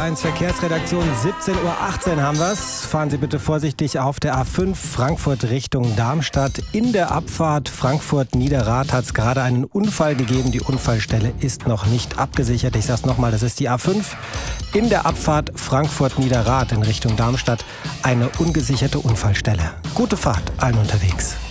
1 Verkehrsredaktion. 17:18 Uhr haben wir's. Fahren Sie bitte vorsichtig auf der A5 Frankfurt Richtung Darmstadt. In der Abfahrt Frankfurt-Niederrad hat es gerade einen Unfall gegeben. Die Unfallstelle ist noch nicht abgesichert. Ich sag's nochmal, das ist die A5. In der Abfahrt Frankfurt-Niederrad in Richtung Darmstadt eine ungesicherte Unfallstelle. Gute Fahrt allen unterwegs.